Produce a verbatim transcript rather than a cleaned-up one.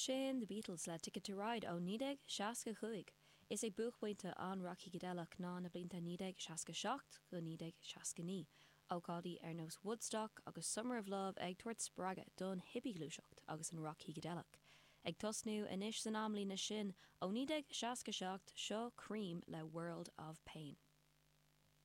sin the Beatles le Ticket to Ride ó nídeg seasca chuig. Is ag buchpointe an Rocky Godelach ná na blinta nídeg seasca seacht go nídeg seasca ní. Ócádaí ar nós Woodstock agus Summer of Love ag tuairt sppraga don hippie glúiseacht agus an Rocky Godelach. Ag tosnú inis san amlí na sin ó nídeg seasca seacht seo Cream le World of Pain.